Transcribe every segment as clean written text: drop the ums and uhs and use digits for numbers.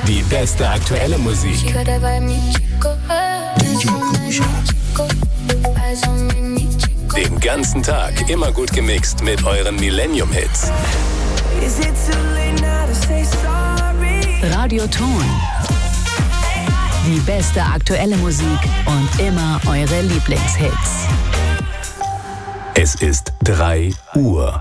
Die beste aktuelle Musik. Den ganzen Tag immer gut gemixt mit euren Millennium-Hits. Radio Ton. Die beste aktuelle Musik und immer eure Lieblingshits. Es ist 3 Uhr.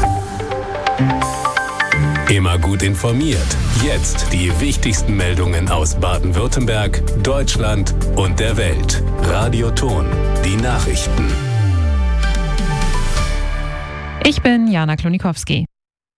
Immer gut informiert. Jetzt die wichtigsten Meldungen aus Baden-Württemberg, Deutschland und der Welt. Radio Ton, die Nachrichten. Ich bin Jana Klonikowski.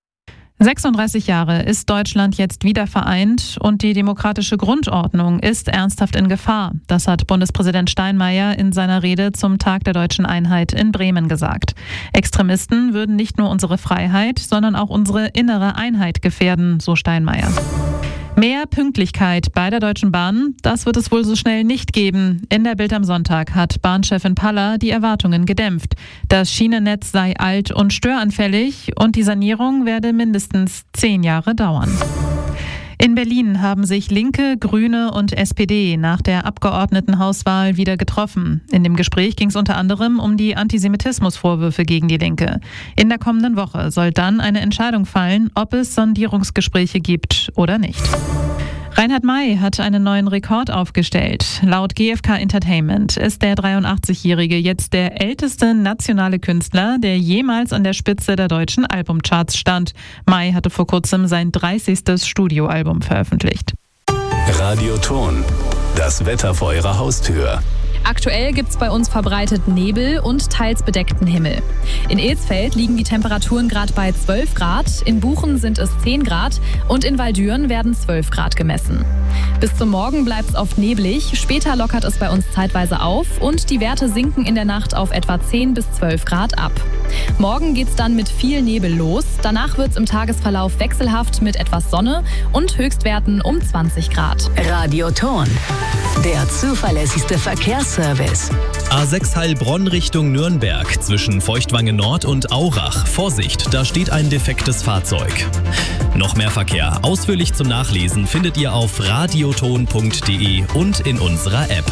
36 Jahre ist Deutschland jetzt wieder vereint und die demokratische Grundordnung ist ernsthaft in Gefahr. Das hat Bundespräsident Steinmeier in seiner Rede zum Tag der deutschen Einheit in Bremen gesagt. Extremisten würden nicht nur unsere Freiheit, sondern auch unsere innere Einheit gefährden, so Steinmeier. Mehr Pünktlichkeit bei der Deutschen Bahn, das wird es wohl so schnell nicht geben. In der Bild am Sonntag hat Bahnchefin Paller die Erwartungen gedämpft. Das Schienennetz sei alt und störanfällig und die Sanierung werde mindestens 10 Jahre dauern. In Berlin haben sich Linke, Grüne und SPD nach der Abgeordnetenhauswahl wieder getroffen. In dem Gespräch ging es unter anderem um die Antisemitismusvorwürfe gegen die Linke. In der kommenden Woche soll dann eine Entscheidung fallen, ob es Sondierungsgespräche gibt oder nicht. Reinhard May hat einen neuen Rekord aufgestellt. Laut GfK Entertainment ist der 83-Jährige jetzt der älteste nationale Künstler, der jemals an der Spitze der deutschen Albumcharts stand. May hatte vor kurzem sein 30. Studioalbum veröffentlicht. Radio Ton, das Wetter vor eurer Haustür. Aktuell gibt es bei uns verbreitet Nebel und teils bedeckten Himmel. In Elsfeld liegen die Temperaturen gerade bei 12 Grad, in Buchen sind es 10 Grad und in Waldüren werden 12 Grad gemessen. Bis zum Morgen bleibt es oft neblig, später lockert es bei uns zeitweise auf und die Werte sinken in der Nacht auf etwa 10 bis 12 Grad ab. Morgen geht es dann mit viel Nebel los, danach wird es im Tagesverlauf wechselhaft mit etwas Sonne und Höchstwerten um 20 Grad. Radio Ton, der zuverlässigste Verkehrsservice. A6 Heilbronn Richtung Nürnberg zwischen Feuchtwangen Nord und Aurach. Vorsicht, da steht ein defektes Fahrzeug. Noch mehr Verkehr ausführlich zum Nachlesen findet ihr auf radioton.de und in unserer App.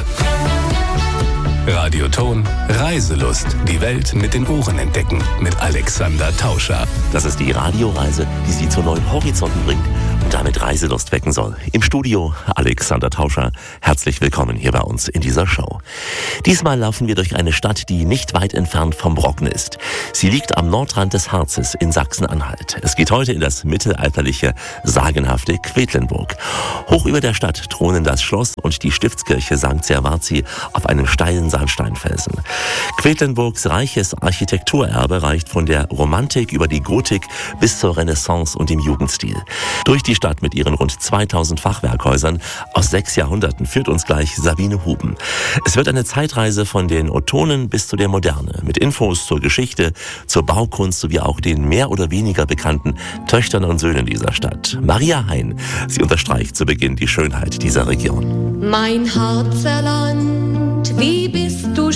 Radio Ton, Reiselust. Die Welt mit den Ohren entdecken. Mit Alexander Tauscher. Das ist die Radioreise, die Sie zu neuen Horizonten bringt und damit Reiselust wecken soll. Im Studio Alexander Tauscher. Herzlich willkommen hier bei uns in dieser Show. Diesmal laufen wir durch eine Stadt, die nicht weit entfernt vom Brocken ist. Sie liegt am Nordrand des Harzes in Sachsen-Anhalt. Es geht heute in das mittelalterliche, sagenhafte Quedlinburg. Hoch über der Stadt thronen das Schloss und die Stiftskirche St. Servatii auf einem steilen Sandsteinfelsen. Quedlinburgs reiches Architekturerbe reicht von der Romantik über die Gotik bis zur Renaissance und dem Jugendstil. Durch die Stadt mit ihren rund 2000 Fachwerkhäusern aus 6 Jahrhunderten führt uns gleich Sabine Huben. Es wird eine Zeitreise von den Ottonen bis zu der Moderne, mit Infos zur Geschichte, zur Baukunst sowie auch den mehr oder weniger bekannten Töchtern und Söhnen dieser Stadt. Maria Hein, sie unterstreicht zu Beginn die Schönheit dieser Region. Mein Harzerland, wie bist du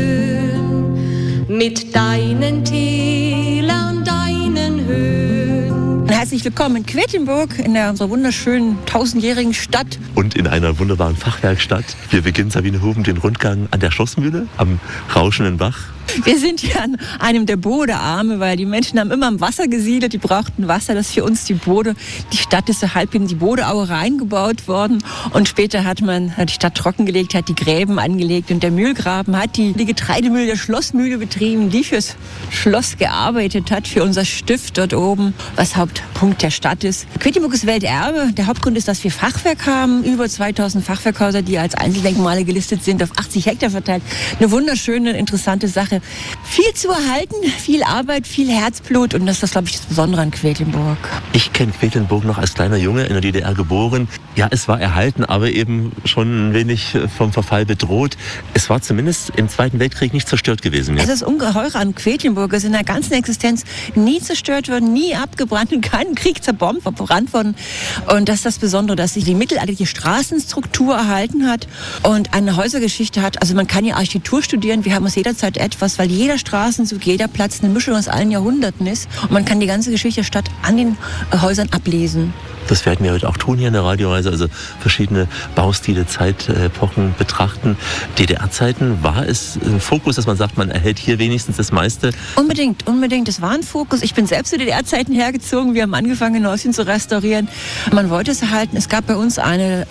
schön, mit deinen Tälern, deinen Höhen. Herzlich willkommen in Quedlinburg, in unserer wunderschönen 1000-jährigen Stadt. Und in einer wunderbaren Fachwerkstatt. Wir beginnen, Sabine Huben, den Rundgang an der Schlossmühle, am rauschenden Bach. Wir sind hier an einem der Bodearme, weil die Menschen haben immer im Wasser gesiedelt, die brauchten Wasser, das ist für uns die Bode. Die Stadt ist so halb in die Bodeaue reingebaut worden und später hat die Stadt trockengelegt, hat die Gräben angelegt und der Mühlgraben hat die Getreidemühle der Schlossmühle betrieben, die fürs Schloss gearbeitet hat, für unser Stift dort oben, was Hauptpunkt der Stadt ist. Quedlinburg ist Welterbe. Der Hauptgrund ist, dass wir Fachwerk haben, über 2000 Fachwerkhäuser, die als Einzeldenkmale gelistet sind, auf 80 Hektar verteilt. Eine wunderschöne, interessante Sache. Viel zu erhalten, viel Arbeit, viel Herzblut und das ist, glaube ich, das Besondere an Quedlinburg. Ich kenne Quedlinburg noch als kleiner Junge in der DDR geboren. Ja, es war erhalten, aber eben schon ein wenig vom Verfall bedroht. Es war zumindest im Zweiten Weltkrieg nicht zerstört gewesen. Ja? Es ist ungeheuer an Quedlinburg. Es ist in der ganzen Existenz nie zerstört worden, nie abgebrannt, in keinem Krieg zerbombt, verbrannt worden. Und das ist das Besondere, dass sich die mittelalterliche Straßenstruktur erhalten hat und eine Häusergeschichte hat. Also man kann ja Architektur studieren. Wir haben aus jeder Zeit etwas, weil jeder Straßenzug, jeder Platz eine Mischung aus allen Jahrhunderten ist. Und man kann die ganze Geschichte der Stadt an den Häusern ablesen. Das werden wir heute auch tun hier in der Radioreise, also verschiedene Baustile, Zeitepochen betrachten. DDR-Zeiten, war es ein Fokus, dass man sagt, man erhält hier wenigstens das meiste? Unbedingt. Das war ein Fokus. Ich bin selbst zu DDR-Zeiten hergezogen. Wir haben angefangen, Häuschen zu restaurieren. Man wollte es erhalten. Es gab bei uns eine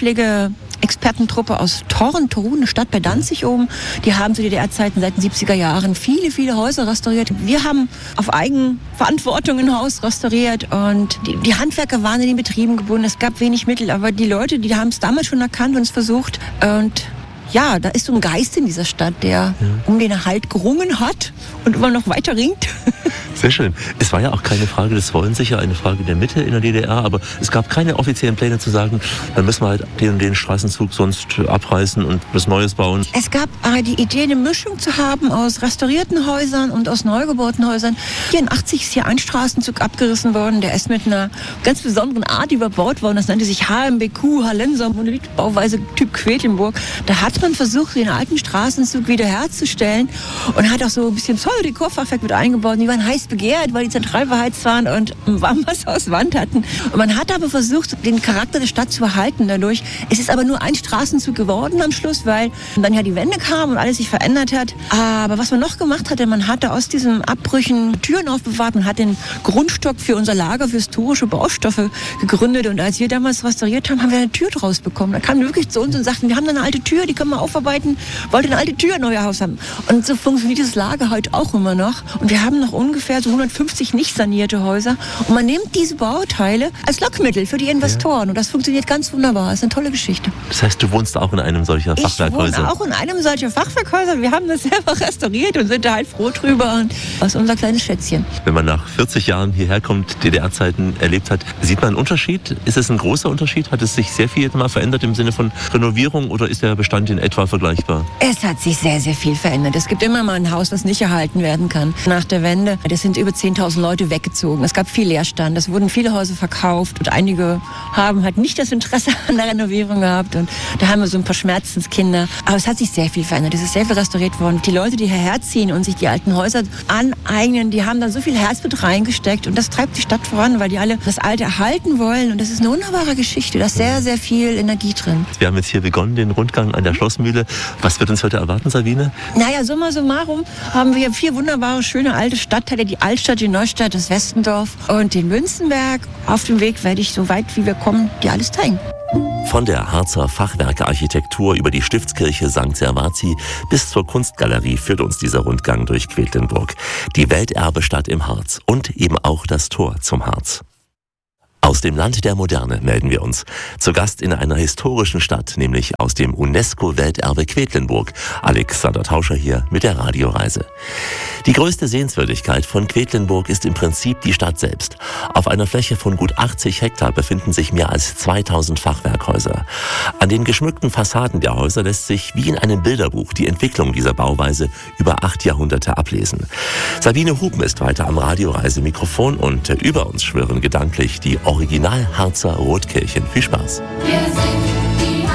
Denkmalpflege-Expertentruppe aus Thorn, eine Stadt bei Danzig oben. Die haben zu DDR-Zeiten seit den 70er Jahren viele, viele Häuser restauriert. Wir haben auf Eigenverantwortung ein Haus restauriert und die Handwerker waren in den Betrieben gebunden. Es gab wenig Mittel, aber die Leute, die haben es damals schon erkannt und es versucht. Und ja, da ist so ein Geist in dieser Stadt, der um den Erhalt gerungen hat und immer noch weiter ringt. Sehr schön. Es war ja auch keine Frage des Wollens, sicher eine Frage der Mitte in der DDR, aber es gab keine offiziellen Pläne zu sagen, dann müssen wir halt den und den Straßenzug sonst abreißen und was Neues bauen. Es gab die Idee, eine Mischung zu haben aus restaurierten Häusern und aus neu gebauten Häusern. Hier in 80 ist hier ein Straßenzug abgerissen worden, der ist mit einer ganz besonderen Art überbaut worden. Das nannte sich HMBQ, Hallenser Monolithbauweise Typ Quedlinburg. Da hat man versucht, den alten Straßenzug wiederherzustellen und hat auch so ein bisschen Pseudo-Dekorfachwerk mit eingebaut. Die waren heiß begehrt, weil die zentral beheizt waren und ein Warmwasserhauswand hatten. Und man hat aber versucht, den Charakter der Stadt zu erhalten dadurch. Es ist aber nur ein Straßenzug geworden am Schluss, weil dann ja die Wende kam und alles sich verändert hat. Aber was man noch gemacht hatte, man hatte aus diesen Abbrüchen Türen aufbewahrt, man hat den Grundstock für unser Lager für historische Baustoffe gegründet und als wir damals restauriert haben, haben wir eine Tür draus bekommen. Da kamen wirklich zu uns und sagten, wir haben da eine alte Tür, die können wir aufarbeiten, wollt eine alte Tür in euer Haus haben. Und so funktioniert das Lager heute auch immer noch. Und wir haben noch ungefähr so 150 nicht sanierte Häuser. Und man nimmt diese Bauteile als Lockmittel für die Investoren. Und das funktioniert ganz wunderbar. Das ist eine tolle Geschichte. Das heißt, du wohnst auch in einem solcher Fachwerkhäuser? Ich wohne auch in einem solcher Fachwerkhäuser. Wir haben das selber restauriert und sind da halt froh drüber. Und das ist unser kleines Schätzchen. Wenn man nach 40 Jahren hierher kommt, DDR-Zeiten erlebt hat, sieht man einen Unterschied? Ist es ein großer Unterschied? Hat es sich sehr viel mal verändert im Sinne von Renovierung oder ist der Bestand in etwa vergleichbar? Es hat sich sehr, sehr viel verändert. Es gibt immer mal ein Haus, das nicht erhalten werden kann. Nach der Wende, das sind über 10.000 Leute weggezogen. Es gab viel Leerstand. Es wurden viele Häuser verkauft und einige haben halt nicht das Interesse an der Renovierung gehabt. Und da haben wir so ein paar Schmerzenskinder. Aber es hat sich sehr viel verändert. Es ist sehr viel restauriert worden. Die Leute, die hierher ziehen und sich die alten Häuser aneignen, die haben da so viel Herzblut reingesteckt. Und das treibt die Stadt voran, weil die alle das Alte erhalten wollen. Und das ist eine wunderbare Geschichte. Da ist sehr, sehr viel Energie drin. Wir haben jetzt hier begonnen, den Rundgang an der Schlossmühle. Was wird uns heute erwarten, Sabine? Naja, summa summarum haben wir 4 wunderbare, schöne alte Stadtteile. Die Altstadt, die Neustadt, das Westendorf und den Münzenberg. Auf dem Weg werde ich, so weit wie wir kommen, dir alles zeigen. Von der Harzer Fachwerkarchitektur über die Stiftskirche St. Servazi bis zur Kunstgalerie führt uns dieser Rundgang durch Quedlinburg. Die Welterbestadt im Harz und eben auch das Tor zum Harz. Aus dem Land der Moderne melden wir uns. Zu Gast in einer historischen Stadt, nämlich aus dem UNESCO-Welterbe Quedlinburg. Alexander Tauscher hier mit der Radioreise. Die größte Sehenswürdigkeit von Quedlinburg ist im Prinzip die Stadt selbst. Auf einer Fläche von gut 80 Hektar befinden sich mehr als 2000 Fachwerkhäuser. An den geschmückten Fassaden der Häuser lässt sich wie in einem Bilderbuch die Entwicklung dieser Bauweise über 8 Jahrhunderte ablesen. Sabine Huben ist weiter am Radioreise-Mikrofon und über uns schwirren gedanklich die Original Harzer Rotkirchen. Viel Spaß. Wir sind die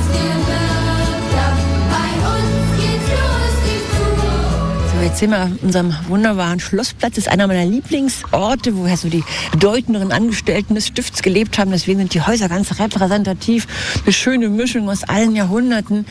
Harzgebirger, bei uns geht's los, die Tour. So, jetzt sind wir an unserem wunderbaren Schlossplatz. Das ist einer meiner Lieblingsorte, woher so die bedeutenderen Angestellten des Stifts gelebt haben. Deswegen sind die Häuser ganz repräsentativ. Eine schöne Mischung aus allen Jahrhunderten.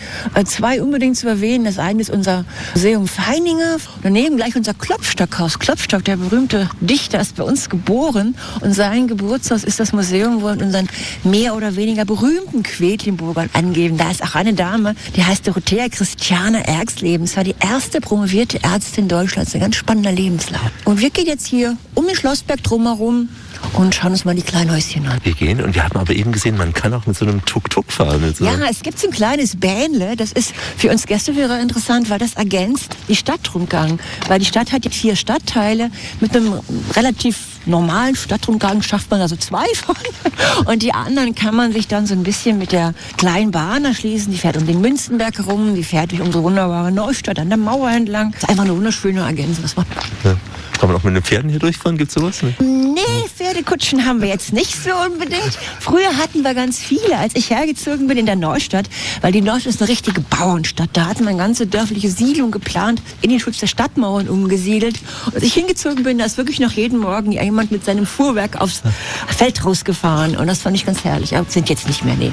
2 unbedingt zu erwähnen. Das eine ist unser Museum Feininger. Daneben gleich unser Klopstockhaus. Klopstock, der berühmte Dichter, ist bei uns geboren. Und sein Geburtshaus ist das Museum, wo wir unseren mehr oder weniger berühmten Quedlinburgern angeben. Da ist auch eine Dame, die heißt Dorothea Christiane Erxleben. Das war die erste promovierte Ärztin Deutschlands. Ein ganz spannender Lebenslauf. Und wir gehen jetzt hier um den Schlossberg drumherum und schauen uns mal die kleinen Häuschen an. Wir gehen und wir haben aber eben gesehen, man kann auch mit so einem Tuk-Tuk fahren. Ja, es gibt so ein kleines Bähnle, das ist für uns Gästeführer interessant, weil das ergänzt die Stadtrundgang. Weil die Stadt hat jetzt 4 Stadtteile. Mit einem relativ normalen Stadtrundgang schafft man also 2 von. Und die anderen kann man sich dann so ein bisschen mit der kleinen Bahn erschließen. Die fährt um den Münzenberg herum, die fährt durch unsere wunderbare Neustadt an der Mauer entlang. Das ist einfach eine wunderschöne Ergänzung. Ja. Kann man auch mit den Pferden hier durchfahren? Gibt's sowas? Ne? Nee, Pferdekutschen haben wir jetzt nicht so unbedingt. Früher hatten wir ganz viele, als ich hergezogen bin in der Neustadt, weil die Neustadt ist eine richtige Bauernstadt. Da hatten wir eine ganze dörfliche Siedlung geplant, in den Schutz der Stadtmauern umgesiedelt. Und als ich hingezogen bin, da ist wirklich noch jeden Morgen jemand mit seinem Fuhrwerk aufs Feld rausgefahren. Und das fand ich ganz herrlich. Aber sind jetzt nicht mehr, nee.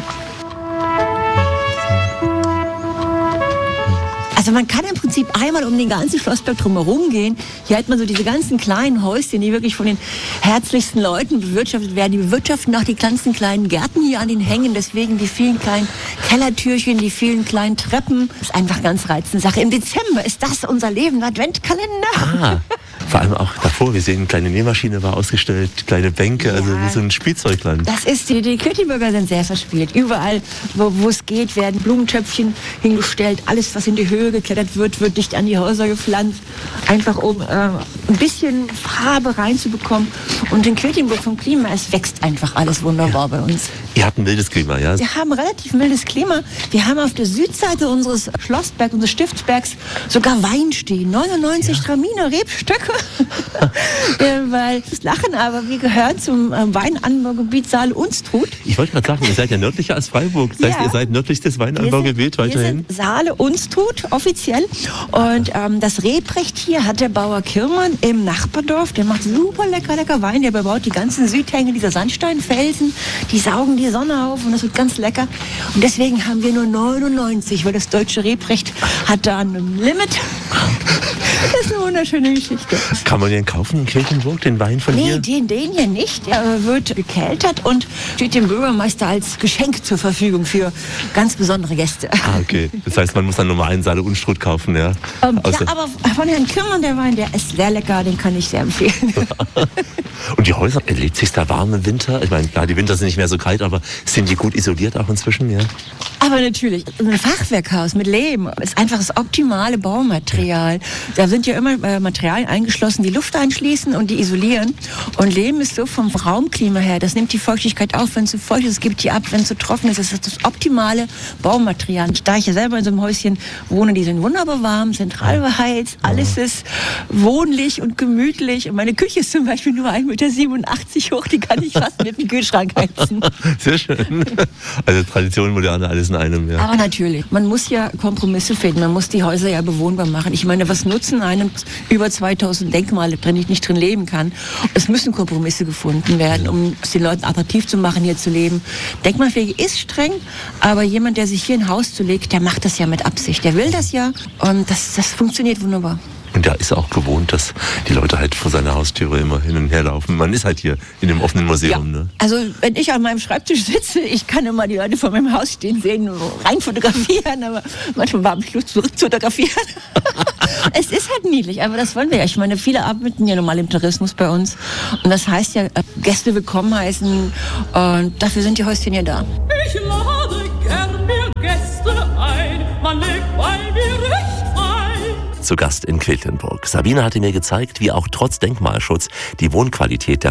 Also man kann im Prinzip einmal um den ganzen Schlossberg drumherum gehen. Hier hat man so diese ganzen kleinen Häuschen, die wirklich von den herzlichsten Leuten bewirtschaftet werden. Die bewirtschaften auch die ganzen kleinen Gärten hier an den Hängen. Deswegen die vielen kleinen Kellertürchen, die vielen kleinen Treppen. Das ist einfach ganz reizende Sache. Im Dezember ist das unser Leben, Adventkalender. Vor allem auch davor, wir sehen, eine kleine Nähmaschine war ausgestellt, kleine Bänke, also wie so ein Spielzeugland. Das ist, die Quedlinburger sind sehr verspielt. Überall, wo es geht, werden Blumentöpfchen hingestellt. Alles, was in die Höhe geklettert wird, wird dicht an die Häuser gepflanzt. Einfach um ein bisschen Farbe reinzubekommen. Und in Quedlinburg vom Klima, es wächst einfach alles wunderbar bei uns. Ihr habt ein mildes Klima, ja? Wir haben relativ mildes Klima. Wir haben auf der Südseite unseres Schlossbergs, unseres Stiftsbergs, sogar Wein stehen. 99 Traminer Rebstöcke. Weil das Lachen, aber wir gehören zum Weinanbaugebiet Saale-Unstrut. Ich wollte gerade sagen, ihr seid ja nördlicher als Freiburg. Das heißt, ihr seid nördlichstes Weinanbaugebiet weiterhin. Wir sind Saale-Unstrut offiziell. Und das Rebrecht hier hat der Bauer Kirmann im Nachbardorf. Der macht super lecker Wein. Der bebaut die ganzen Südhänge dieser Sandsteinfelsen. Die saugen die Sonne auf und das wird ganz lecker. Und deswegen haben wir nur 99, weil das deutsche Rebrecht hat da ein Limit. Das ist eine wunderschöne Geschichte. Kann man den kaufen in Quedlinburg, den Wein von hier? Nee, den hier nicht. Der wird gekeltert und steht dem Bürgermeister als Geschenk zur Verfügung für ganz besondere Gäste. Ah, okay. Das heißt, man muss dann nur einen Saale-Unstrut kaufen, ja? Ja, aber von Herrn Kirmann, der Wein, der ist sehr lecker, den kann ich sehr empfehlen. Und die Häuser, erlebt sich da warm im Winter? Ich meine, klar, die Winter sind nicht mehr so kalt, aber sind die gut isoliert auch inzwischen, ja? Aber natürlich, ein Fachwerkhaus mit Lehm ist einfach das optimale Baumaterial. Da sind ja immer Materialien eingeschlossen, die Luft einschließen und die isolieren. Und Lehm ist so vom Raumklima her, das nimmt die Feuchtigkeit auf, wenn es zu feucht ist, es gibt die ab, wenn es zu trocken ist. Das ist das optimale Baumaterial. Da ich ja selber in so einem Häuschen wohne, die sind wunderbar warm, zentral beheizt, alles ist wohnlich und gemütlich. Und meine Küche ist zum Beispiel nur 1,87 Meter hoch, die kann ich fast mit dem Kühlschrank heizen. Sehr schön. Also Tradition, Moderne, alles in einem, ja. Aber natürlich, man muss ja Kompromisse finden, man muss die Häuser ja bewohnbar machen. Ich meine, was nutzen einem über 2000 Denkmale, wenn ich nicht drin leben kann? Es müssen Kompromisse gefunden werden, um es den Leuten attraktiv zu machen, hier zu leben. Denkmalpflege ist streng, aber jemand, der sich hier ein Haus zulegt, der macht das ja mit Absicht. Der will das ja und das funktioniert wunderbar. Und der ist auch gewohnt, dass die Leute halt vor seiner Haustüre immer hin und her laufen. Man ist halt hier in dem offenen Museum. Ja. Ne? Also wenn ich an meinem Schreibtisch sitze, ich kann immer die Leute vor meinem Haus stehen sehen, rein fotografieren, aber manchmal habe ich Lust zurück zu fotografieren. Es ist halt niedlich, aber das wollen wir ja. Ich meine, viele arbeiten ja normal im Tourismus bei uns. Und das heißt ja, Gäste willkommen heißen. Und dafür sind die Häuschen ja da. Ich lade gern mir Gäste ein, man legt bei mir recht ein. Zu Gast in Quedlinburg. Sabine hatte mir gezeigt, wie auch trotz Denkmalschutz die Wohnqualität der